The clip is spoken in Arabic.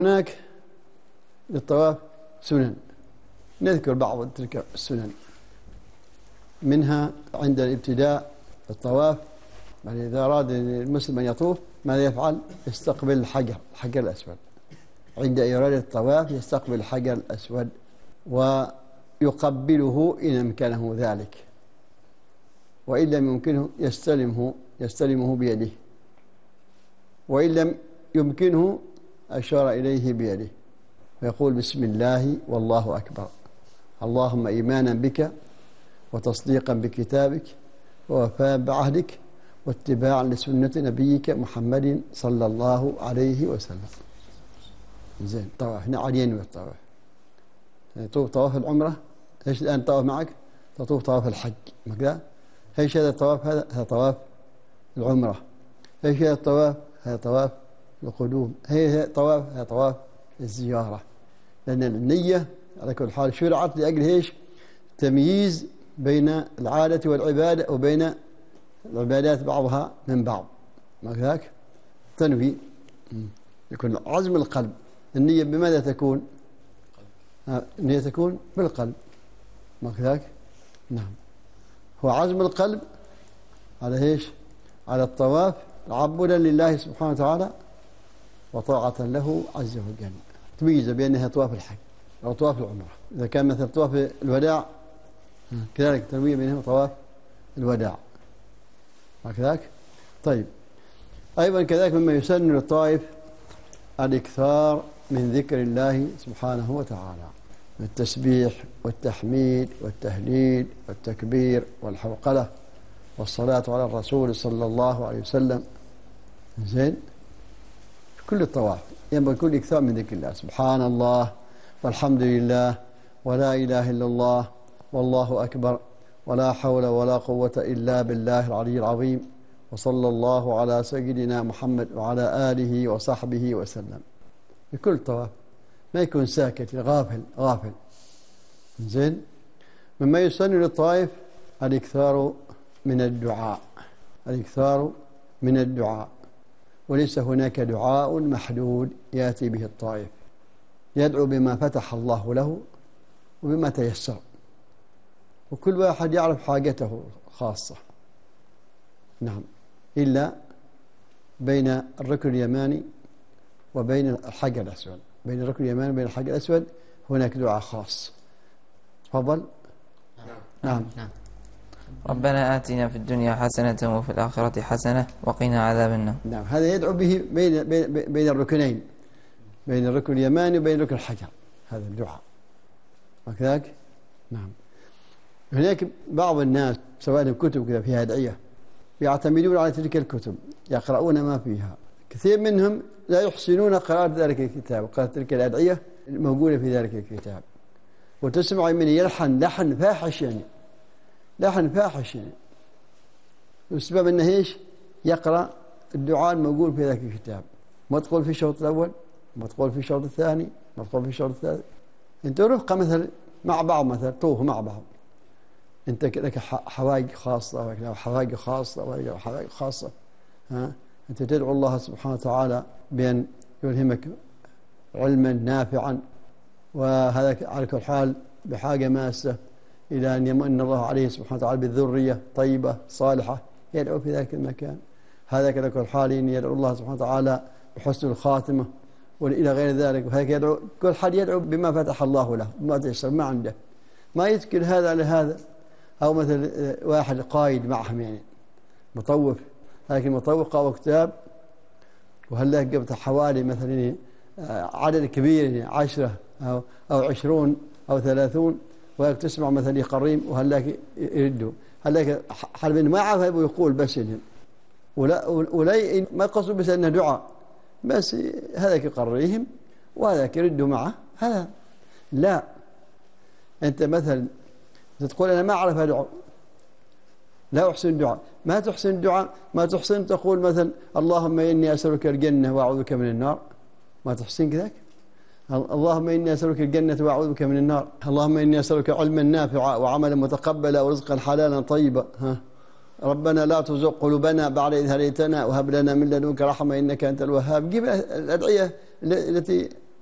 هناك للطواف سنن، نذكر بعض تلك السنن. منها عند الابتداء الطواف، يعني إذا أراد المسلم أن يطوف ماذا يفعل؟ يستقبل الحجر الأسود. عند إرادة الطواف يستقبل الحجر الأسود ويقبله إن أمكنه ذلك، وإن لم يمكنه يستلمه بيده، وإن لم يمكنه أشار إليه بيده ويقول بسم الله والله أكبر، اللهم إيمانا بك وتصديقا بكتابك ووفاء بعهدك واتباعا لسنة نبيك محمد صلى الله عليه وسلم. زين، طواف هنا عاديين بالطواف، تطوف طواف العمرة. ايش الآن طواف معك؟ تطوف طواف الحج كذا. ايش هذا الطواف؟ هذا طواف العمرة. ايش هذا الطواف؟ هذا طواف القدوم. هذا طواف الزيارة. لأن النية على كل حال شرعت لأجل ايش؟ تمييز بين العادة والعبادة وبين العبادات بعضها من بعض. ما كذاك تنوي يكون عزم القلب. النية بماذا تكون؟ النية تكون بالقلب. ما كذاك؟ نعم. هو عزم القلب على ايش؟ على الطواف تعبدا لله سبحانه وتعالى وطاعة له عز وجل. تميز بأنها طواف الحج أو طواف العمرة. إذا كان مثل طواف الوداع كذلك تنويه بينهما طواف الوداع. هكذاك. طيب، أيضا كذلك مما يسن للطائف الإكثار من ذكر الله سبحانه وتعالى، التسبيح والتحميد والتهليل والتكبير والحوقلة والصلاة على الرسول صلى الله عليه وسلم. زين، في كل الطواف ينبغي كل إكثار من ذكر الله، سبحان الله والحمد لله ولا إله إلا الله والله أكبر ولا حول ولا قوة إلا بالله العلي العظيم وصلى الله على سيدنا محمد وعلى آله وصحبه وسلم. بكل طواف ما يكون ساكت غافل. زين، مما يسن للطائف الإكثار من الدعاء، وليس هناك دعاء محدود يأتي به الطائف، يدعو بما فتح الله له وبما تيسر، وكل واحد يعرف حاجته الخاصة. نعم، إلا بين الركن اليماني وبين الحجر الأسود، بين الركن اليماني وبين الحجر الأسود هناك دعاء خاص. تفضل. نعم. ربنا آتنا في الدنيا حسنة وفي الآخرة حسنة وقنا عذاب النار. نعم، هذا يدعو به بين الركنين، بين الركن اليماني وبين ركن الحجر، هذا الدعاء وكذلك. نعم. هناك بعض الناس سواء كتب كذا فيها أدعية يعتمدون على تلك الكتب، يقرؤون ما فيها. كثير منهم لا يحسنون قراءة ذلك الكتاب وقراءة تلك الأدعية الموجودة في ذلك الكتاب، وتسمع من يلحن لحن فاحش، يعني لحن فاحش، يعني والسبب أنه إيش؟ يقرأ الدعاء الموجود في ذلك الكتاب، ما تقول في الشوط الأول، ما تقول في الشوط الثاني، ما تقول في الشوط الثالث. أنت رفقة مثلا مع بعض، مثلا طوفوا مع بعض، أنت لك حوائج خاصة وحوائج خاصة وحوائج خاصة، أنت تدعو الله سبحانه وتعالى بأن يلهمك علما نافعا، وهذا على كل حال بحاجة ماسة إلى أن يمن الله عليه سبحانه وتعالى بالذرية طيبة صالحة، يدعو في ذلك المكان. هذا على كل حال يدعو الله سبحانه وتعالى بحسن الخاتمة وإلى غير ذلك. وهيك يدعو، كل حد يدعو بما فتح الله له، ما تيسر، ما عنده، ما يذكر هذا لهذا. أو مثل واحد قايد معهم، يعني مطوف، لكن مطوف قرأ كتاب وهلا قبل حوالي مثلا عدد كبير، يعني 10 أو 20 أو 30، وهيك تسمع مثلا يقريم وهلا يردوا، هلا حال ما عارف يبغى يقول بس يعني، ولا ما قصده بس أنه دعاء بس، هذاك يقريهم وهذاك يردوا معه. هذا لا، أنت مثلا تقول أنا ما أعرف أدعو، لا أحسن الدعاء، ما تحسن الدعاء، ما تحسن تقول مثلا اللهم إني أسألك الجنة وأعوذ بك من النار، ما تحسن كذاك. اللهم إني أسألك الجنة وأعوذ بك من النار، اللهم إني أسألك علما نافعا وعملا متقبلا ورزقا حلالا طيبا. ربنا لا تزغ قلوبنا بعد إذ هديتنا وهب لنا من لدنك رحمة إنك أنت الوهاب. جيب الأدعية التي